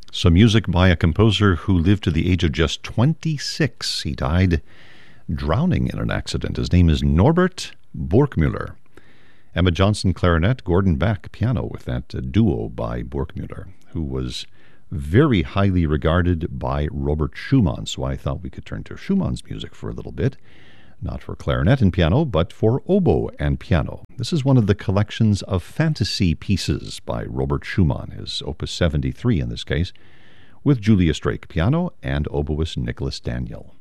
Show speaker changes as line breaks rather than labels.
Some music by a composer who lived to the age of just 26. He died drowning in an accident. His name is Norbert Burgmüller. Emma Johnson, clarinet, Gordon Beck, piano, with that duo by Burgmüller, who was very highly regarded by Robert Schumann. So I thought we could turn to Schumann's music for a little bit. Not for clarinet and piano, but for oboe and piano. This is one of the collections of fantasy pieces by Robert Schumann, his Opus 73 in this case, with Julia Strake piano and oboist Nicholas Daniel.